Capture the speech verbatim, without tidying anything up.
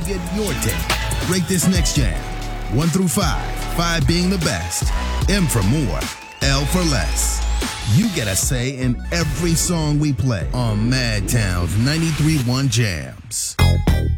get your take. Rate this next jam. One through five. Five being the best. M for more. L for less. You get a say in every song we play on Madtown's ninety-three point one Jams.